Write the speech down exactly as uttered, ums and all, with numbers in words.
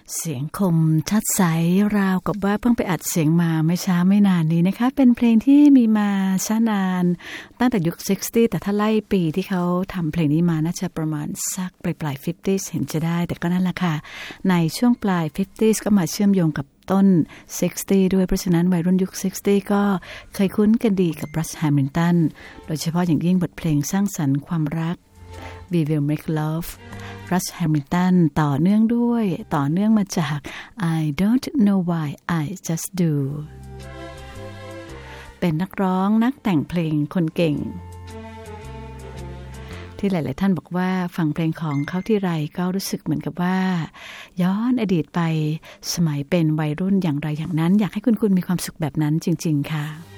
เสียงคมชัดใสราวกับว่าเพิ่งไปอัดเสียงมาไม่ช้าไม่นานนี้นะคะเป็นเพลงที่มีมาช้านานตั้งแต่ยุคหกสิบแต่ถ้าไล่ปีที่เขาทำเพลงนี้มาน่าจะประมาณสักปลายปลายห้าสิบเห็นจะได้แต่ก็นั่นแหละค่ะในช่วงปลายห้าสิบก็มาเชื่อมโยงกับต้นหกสิบด้วยเพราะฉะนั้นวัยรุ่นยุคหกสิบก็เคยคุ้นกันดีกับ Russ Hamilton โดยเฉพาะอย่างยิ่งบทเพลงสร้างสรรค์ความรักWe Will Make Love Russ Hamilton ต่อเนื่องด้วยต่อเนื่องมาจาก I Don't Know Why I Just Do เป็นนักร้องนักแต่งเพลงคนเก่งที่หลายๆท่านบอกว่าฟังเพลงของเขาที่ไรก็รู้สึกเหมือนกับว่าย้อนอดีตไปสมัยเป็นวัยรุ่นอย่างไรอย่างนั้นอยากให้คุณคุณมีความสุขแบบนั้นจริงๆค่ะ